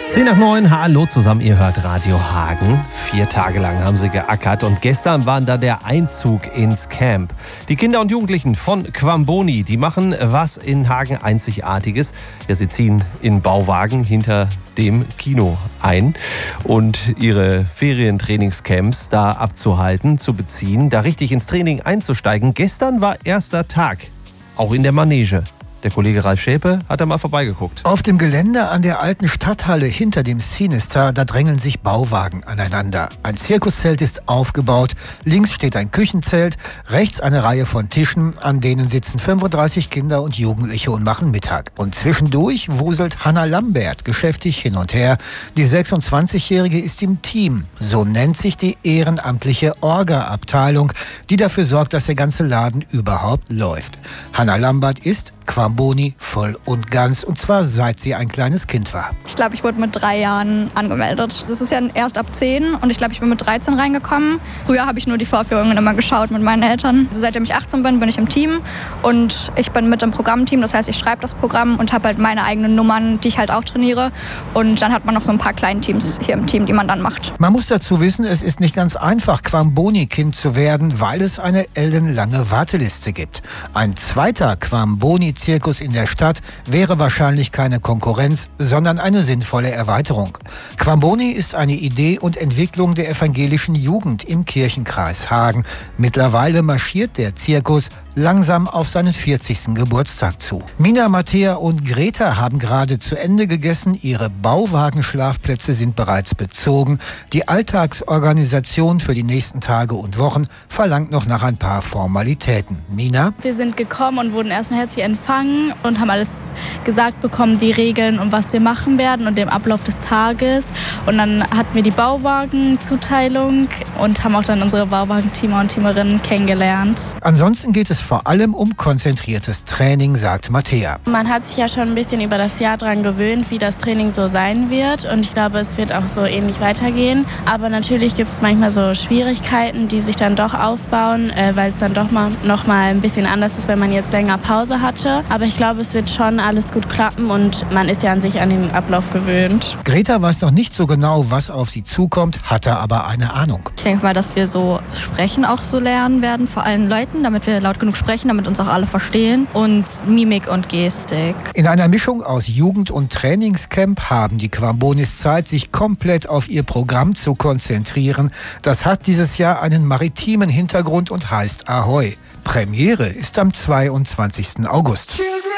10:09, hallo zusammen, ihr hört Radio Hagen. 4 Tage lang haben sie geackert und gestern war da der Einzug ins Camp. Die Kinder und Jugendlichen von Quamboni, die machen was in Hagen Einzigartiges. Ja, sie ziehen in Bauwagen hinter dem Kino ein und ihre Ferientrainingscamps da abzuhalten, zu beziehen, da richtig ins Training einzusteigen. Gestern war erster Tag, auch in der Manege. Der Kollege Ralf Schäpe hat da mal vorbeigeguckt. Auf dem Gelände an der alten Stadthalle hinter dem Sinister, da drängeln sich Bauwagen aneinander. Ein Zirkuszelt ist aufgebaut, links steht ein Küchenzelt, rechts eine Reihe von Tischen, an denen sitzen 35 Kinder und Jugendliche und machen Mittag. Und zwischendurch wuselt Hanna Lambert geschäftig hin und her. Die 26-Jährige ist im Team. So nennt sich die ehrenamtliche Orga-Abteilung, die dafür sorgt, dass der ganze Laden überhaupt läuft. Hanna Lambert ist Quamboni voll und ganz, und zwar seit sie ein kleines Kind war. Ich glaube, ich wurde mit 3 Jahren angemeldet. Das ist ja erst ab 10 und ich glaube, ich bin mit 13 reingekommen. Früher habe ich nur die Vorführungen immer geschaut mit meinen Eltern. Also seitdem ich 18 bin ich im Team und ich bin mit im Programmteam. Das heißt, ich schreibe das Programm und habe halt meine eigenen Nummern, die ich halt auch trainiere. Und dann hat man noch so ein paar kleine Teams hier im Team, die man dann macht. Man muss dazu wissen, es ist nicht ganz einfach, Quamboni-Kind zu werden, weil es eine ellenlange Warteliste gibt. Ein zweiter Quamboni-Zirkus in der Stadt wäre wahrscheinlich keine Konkurrenz, sondern eine sinnvolle Erweiterung. Quamboni ist eine Idee und Entwicklung der evangelischen Jugend im Kirchenkreis Hagen. Mittlerweile marschiert der Zirkus langsam auf seinen 40. Geburtstag zu. Mina, Matthäa und Greta haben gerade zu Ende gegessen. Ihre Bauwagenschlafplätze sind bereits bezogen. Die Alltagsorganisation für die nächsten Tage und Wochen verlangt noch nach ein paar Formalitäten. Mina? Wir sind gekommen und wurden erstmal herzlich empfangen und haben alles gesagt bekommen, die Regeln und was wir machen werden und den Ablauf des Tages. Und dann hatten wir die Bauwagenzuteilung und haben auch dann unsere Bauwagenteamer und Teamerinnen kennengelernt. Ansonsten geht es vor allem um konzentriertes Training, sagt Matthäa. Man hat sich ja schon ein bisschen über das Jahr daran gewöhnt, wie das Training so sein wird. Und ich glaube, es wird auch so ähnlich weitergehen. Aber natürlich gibt es manchmal so Schwierigkeiten, die sich dann doch aufbauen, weil es dann doch noch mal ein bisschen anders ist, wenn man jetzt länger Pause hatte. Aber ich glaube, es wird schon alles gut klappen und man ist ja an sich an den Ablauf gewöhnt. Greta weiß noch nicht so genau, was auf sie zukommt, hatte aber eine Ahnung. Ich denke mal, dass wir so Sprechen auch so lernen werden vor allen Leuten, damit wir laut genug sprechen, damit uns auch alle verstehen, und Mimik und Gestik. In einer Mischung aus Jugend- und Trainingscamp haben die Quambonis Zeit, sich komplett auf ihr Programm zu konzentrieren. Das hat dieses Jahr einen maritimen Hintergrund und heißt Ahoi. Premiere ist am 22. August.